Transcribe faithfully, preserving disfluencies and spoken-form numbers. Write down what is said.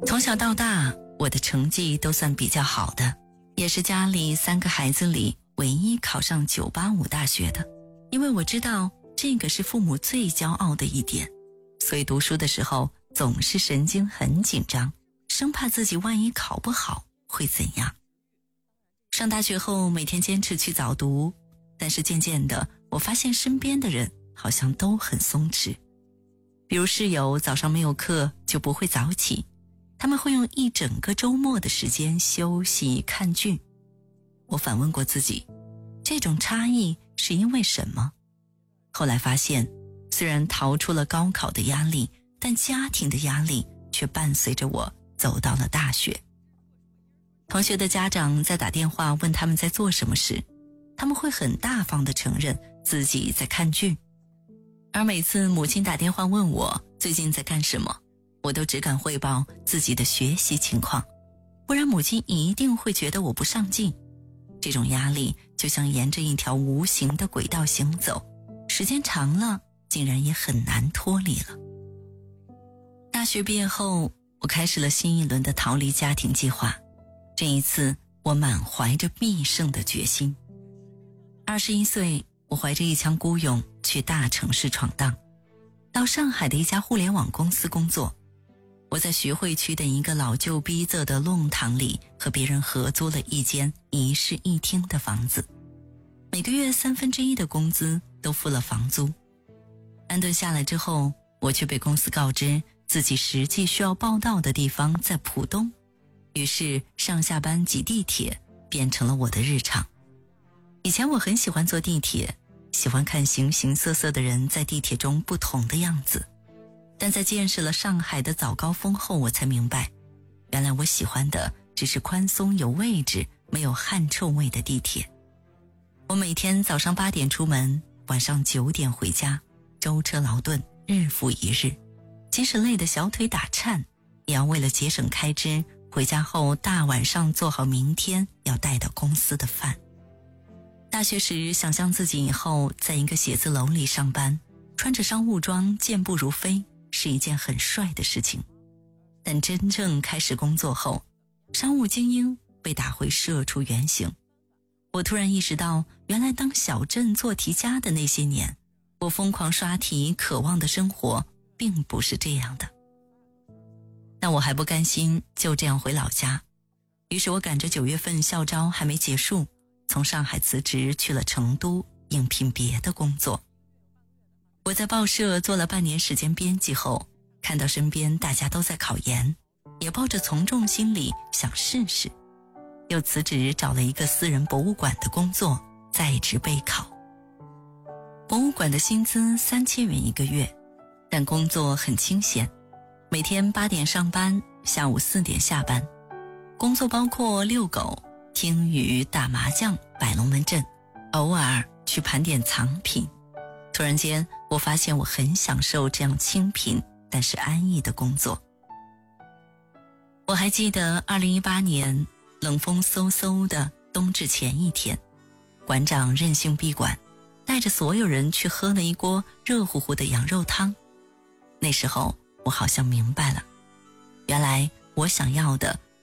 从小到大，我的成绩都算比较好的，也是家里三个孩子里唯一考上九八五大学的。因为我知道这个是父母最骄傲的一点，所以读书的时候总是神经很紧张，生怕自己万一考不好会怎样。上大学后每天坚持去早读，但是渐渐的我发现身边的人好像都很松弛。比如室友早上没有课就不会早起，他们会用一整个周末的时间休息看剧。我反问过自己，这种差异是因为什么？后来发现，虽然逃出了高考的压力，但家庭的压力却伴随着我走到了大学。同学的家长在打电话问他们在做什么时，他们会很大方地承认自己在看剧。而每次母亲打电话问我最近在干什么，我都只敢汇报自己的学习情况，不然母亲一定会觉得我不上进。这种压力就像沿着一条无形的轨道行走，时间长了竟然也很难脱离了。大学毕业后，我开始了新一轮的逃离家庭计划。这一次我满怀着必胜的决心。二十一岁，我怀着一腔孤勇去大城市闯荡，到上海的一家互联网公司工作。我在徐汇区的一个老旧逼仄的弄堂里和别人合租了一间一室一厅的房子，每个月三分之一的工资都付了房租。安顿下来之后，我却被公司告知自己实际需要报到的地方在浦东，于是上下班挤地铁变成了我的日常。以前我很喜欢坐地铁，喜欢看形形色色的人在地铁中不同的样子，但在见识了上海的早高峰后，我才明白，原来我喜欢的只是宽松有位置没有汗臭味的地铁。我每天早上八点出门，晚上九点回家，舟车劳顿，日复一日，即使累得小腿打颤，也要为了节省开支，回家后大晚上做好明天要带到公司的饭。大学时想象自己以后在一个写字楼里上班，穿着商务装健步如飞，是一件很帅的事情。但真正开始工作后，商务精英被打回社畜原形。我突然意识到，原来当小镇做题家的那些年，我疯狂刷题渴望的生活并不是这样的。但我还不甘心就这样回老家，于是我赶着九月份校招还没结束，从上海辞职去了成都应聘别的工作。我在报社做了半年时间编辑后，看到身边大家都在考研，也抱着从众心理想试试，又辞职找了一个私人博物馆的工作，在职备考。博物馆的薪资三千元一个月，但工作很清闲，每天八点上班，下午四点下班。工作包括遛狗、听雨、打麻将、摆龙门阵，偶尔去盘点藏品。突然间，我发现我很享受这样清贫但是安逸的工作。我还记得二零一八年冷风嗖嗖的冬至前一天，馆长任性闭馆，带着所有人去喝了一锅热乎乎的羊肉汤。那时候我好像明白了，原来我想要的